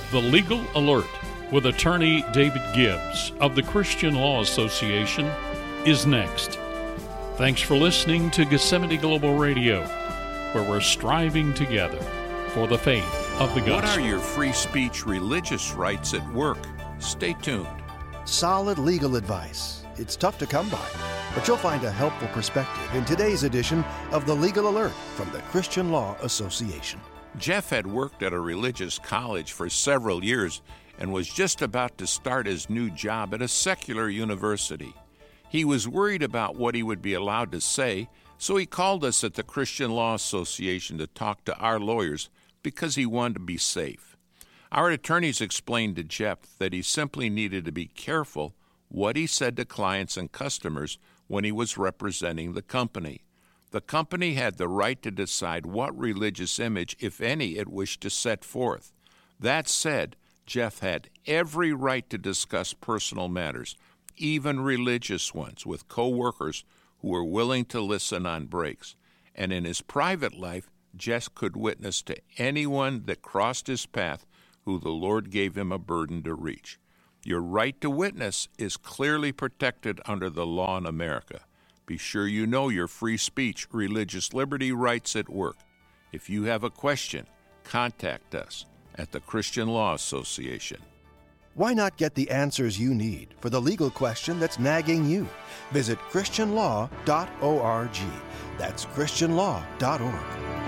The Legal Alert with attorney David Gibbs of the Christian Law Association is next. Thanks for listening to Gethsemane Global Radio, where we're striving together for the faith of the gospel. What are your free speech religious rights at work? Stay tuned. Solid legal advice. It's tough to come by, but you'll find a helpful perspective in today's edition of The Legal Alert from the Christian Law Association. Jeff had worked at a religious college for several years and was just about to start his new job at a secular university. He was worried about what he would be allowed to say, so he called us at the Christian Law Association to talk to our lawyers because he wanted to be safe. Our attorneys explained to Jeff that he simply needed to be careful what he said to clients and customers when he was representing the company. The company had the right to decide what religious image, if any, it wished to set forth. That said, Jeff had every right to discuss personal matters, even religious ones, with co-workers who were willing to listen on breaks. And in his private life, Jeff could witness to anyone that crossed his path who the Lord gave him a burden to reach. Your right to witness is clearly protected under the law in America. Be sure you know your free speech, religious liberty rights at work. If you have a question, contact us at the Christian Law Association. Why not get the answers you need for the legal question that's nagging you? Visit christianlaw.org. That's christianlaw.org.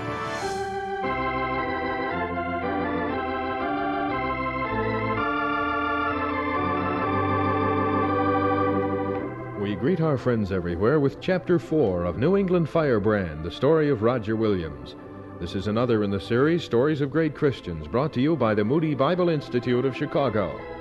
We greet our friends everywhere with Chapter 4 of New England Firebrand, the story of Roger Williams. This is another in the series, Stories of Great Christians, brought to you by the Moody Bible Institute of Chicago.